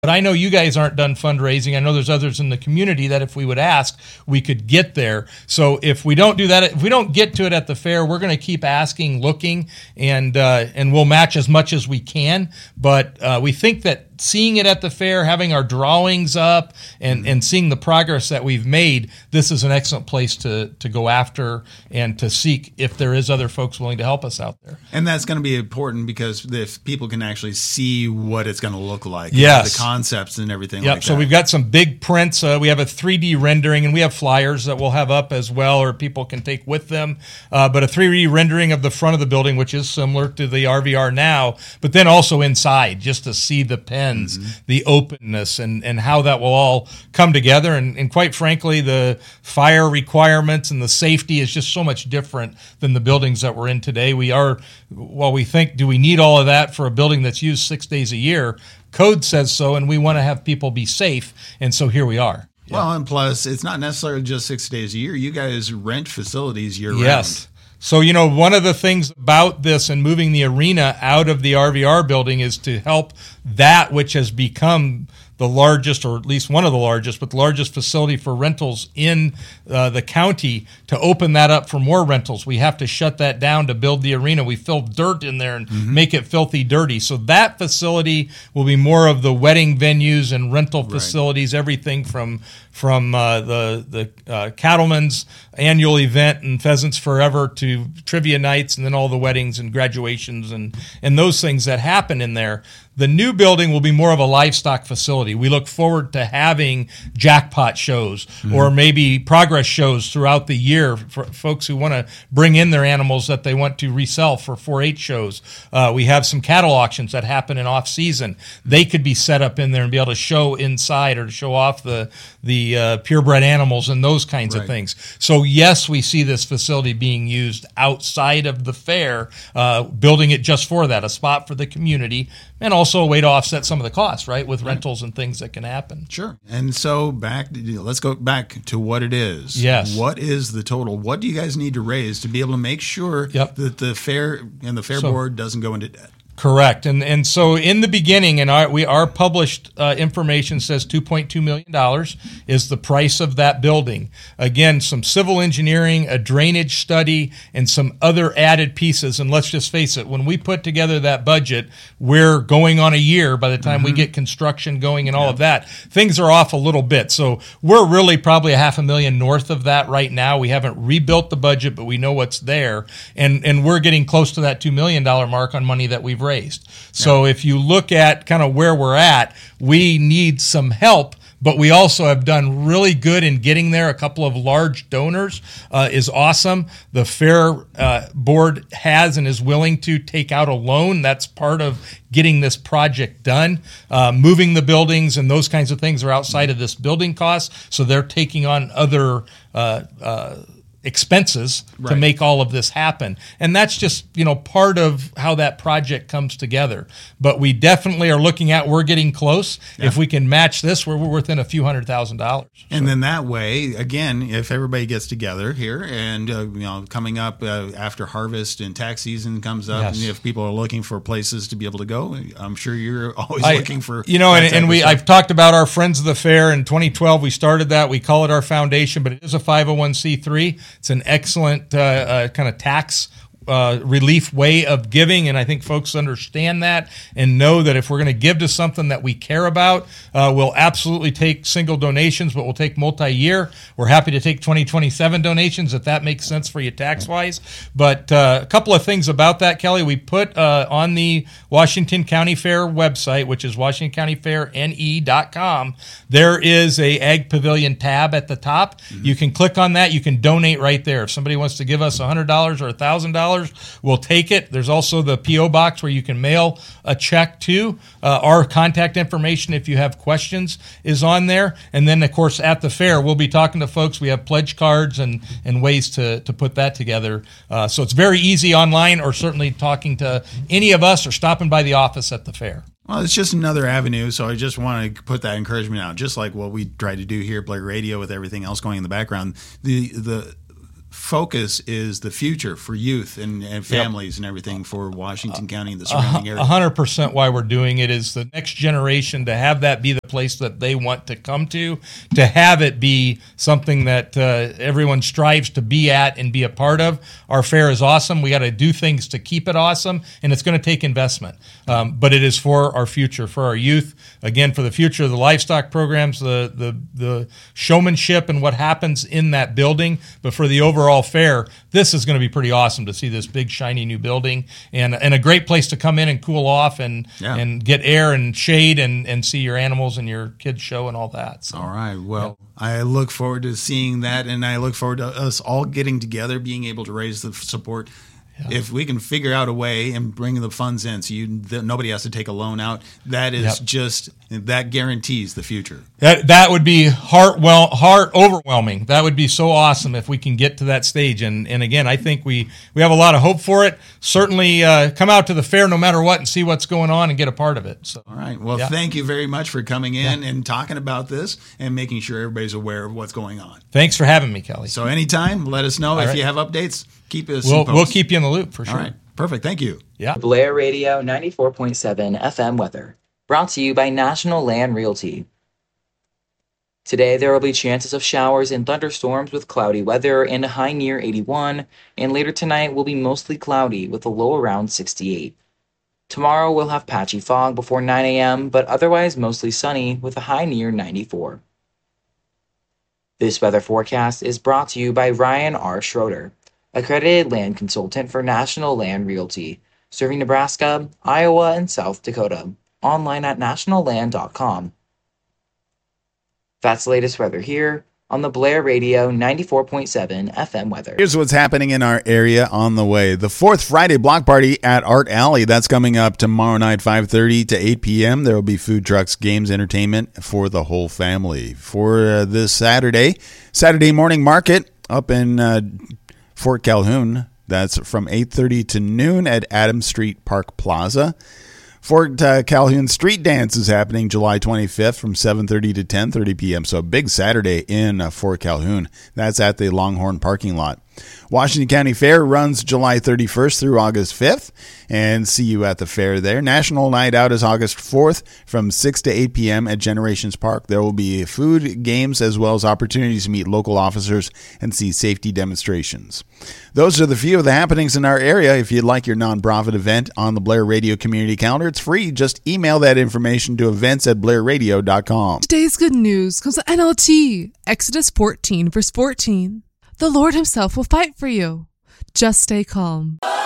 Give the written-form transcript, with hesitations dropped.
But I know you guys aren't done fundraising. I know there's others in the community that if we would ask, we could get there. So if we don't do that, if we don't get to it at the fair, we're going to keep asking, looking, and we'll match as much as we can. But we think that seeing it at the fair, having our drawings up, and seeing the progress that we've made, this is an excellent place to go after and to seek if there is other folks willing to help us out there. And that's going to be important because if people can actually see what it's going to look like, yes, the concepts and everything like that. So we've got some big prints. We have a 3D rendering, and we have flyers that we'll have up as well, or people can take with them. But a 3D rendering of the front of the building, which is similar to the RVR now, but then also inside, just to see the pens, the openness, and how that will all come together. And quite frankly, the fire requirements and the safety is just so much different than the buildings that we're in today. While we think, do we need all of that for a building that's used 6 days a year? Code says so, and we want to have people be safe, and so here we are. Well, and plus, it's not necessarily just 6 days a year. You guys rent facilities year-round. Yes. So, one of the things about this and moving the arena out of the RVR building is to help that which has become the largest, or at least one of the largest, but the largest facility for rentals in the county, to open that up for more rentals. We have to shut that down to build the arena. We fill dirt in there and make it filthy dirty. So that facility will be more of the wedding venues and rental facilities, everything from the Cattlemen's annual event and Pheasants Forever to trivia nights, and then all the weddings and graduations and those things that happen in there. The new building will be more of a livestock facility. We look forward to having jackpot shows or maybe progress shows throughout the year for folks who want to bring in their animals that they want to resell for 4-H shows. We have some cattle auctions that happen in off-season. They could be set up in there and be able to show inside or to show off the purebred animals and those kinds of things. So yes, we see this facility being used outside of the fair, building it just for that, a spot for the community, and also a way to offset some of the costs, right, with rentals and things that can happen. Sure. And so let's go back to what it is. Yes. What is the total? What do you guys need to raise to be able to make sure that the fair and the fair board doesn't go into debt? Correct. And so in the beginning, and our published information says $2.2 million is the price of that building. Again, some civil engineering, a drainage study, and some other added pieces. And let's just face it, when we put together that budget, we're going on a year by the time we get construction going and all of that. Things are off a little bit. So we're really probably $500,000 north of that right now. We haven't rebuilt the budget, but we know what's there. And we're getting close to that $2 million mark on money that we've raised. So if you look at kind of where we're at, we need some help, but we also have done really good in getting there. A couple of large donors is awesome. The fair board has and is willing to take out a loan. That's part of getting this project done. Moving the buildings and those kinds of things are outside of this building cost, so they're taking on other expenses to make all of this happen. And that's just, part of how that project comes together. But we definitely are looking at, we're getting close. Yeah. If we can match this, we're within a few $100,000. And then that way, again, if everybody gets together here and, coming up after harvest and tax season comes up, and if people are looking for places to be able to go, I'm sure you're always looking for, I've talked about our Friends of the Fair. In 2012, we started that. We call it our foundation, but it is a 501c3. It's an excellent kind of tax relief way of giving, and I think folks understand that and know that if we're going to give to something that we care about, we'll absolutely take single donations, but we'll take multi-year. We're happy to take 2027 donations if that makes sense for you tax-wise. But a couple of things about that, Kelly. We put on the Washington County Fair website, which is WashingtonCountyFairNE.com, there is a Ag Pavilion tab at the top. You can click on that. You can donate right there. If somebody wants to give us $100 or $1,000, we'll take it. There's also the P.O. box where you can mail a check to. Our contact information, if you have questions, is on there. And then, of course, at the fair, we'll be talking to folks. We have pledge cards and ways to put that together. So it's very easy online, or certainly talking to any of us or stopping by the office at the fair. Well, it's just another avenue, so I just want to put that encouragement out. Just like what we try to do here at Blair Radio with everything else going in the background, the focus is the future for youth and families and everything for Washington County and the surrounding area. 100% why we're doing it is the next generation to have that be the place that they want to come to have it be something that everyone strives to be at and be a part of. Our fair is awesome. We got to do things to keep it awesome, and it's going to take investment. But it is for our future, for our youth, again, for the future of the livestock programs, the showmanship and what happens in that building, but for the overall fair, this is going to be pretty awesome to see this big shiny new building and a great place to come in and cool off and get air and shade and see your animals and your kids show and all that. So, all right. Well, I look forward to seeing that, and I look forward to us all getting together, being able to raise the support. If we can figure out a way and bring the funds in so nobody has to take a loan out, that is that guarantees the future. That would be heart overwhelming. That would be so awesome if we can get to that stage. And again, I think we have a lot of hope for it. Certainly come out to the fair no matter what and see what's going on and get a part of it. So, all right. Well, thank you very much for coming in and talking about this and making sure everybody's aware of what's going on. Thanks for having me, Kelly. So anytime, let us know if you have updates. Keep us. We'll keep you in the loop for sure. All right. Perfect. Thank you. Yeah. Blair Radio 94.7 FM weather. Brought to you by National Land Realty. Today there will be chances of showers and thunderstorms with cloudy weather and a high near 81, and later tonight will be mostly cloudy with a low around 68. Tomorrow we'll have patchy fog before 9 a.m., but otherwise mostly sunny with a high near 94. This weather forecast is brought to you by Ryan R. Schroeder, accredited land consultant for National Land Realty, serving Nebraska, Iowa, and South Dakota. Online at nationalland.com. That's the latest weather here on the Blair Radio 94.7 FM weather. Here's what's happening in our area on the way. The 4th Friday Block Party at Art Alley. That's coming up tomorrow night, 5:30 to 8 p.m. There will be food trucks, games, entertainment for the whole family. For this Saturday morning market up in Fort Calhoun. That's from 8:30 to noon at Adams Street Park Plaza. Fort Calhoun Street Dance is happening July 25th from 7:30 to 10:30 p.m. So a big Saturday in Fort Calhoun. That's at the Longhorn parking lot. Washington County Fair runs July 31st through August 5th, and see you at the fair there. National Night Out is August 4th from 6 to 8 p.m. at Generations Park. There will be food, games, as well as opportunities to meet local officers and see safety demonstrations. Those are the few of the happenings in our area. If you'd like your nonprofit event on the Blair Radio community calendar, it's free. Just email that information to events@blairradio.com. Today's good news comes from NLT, Exodus 14, verse 14. The Lord himself will fight for you. Just stay calm.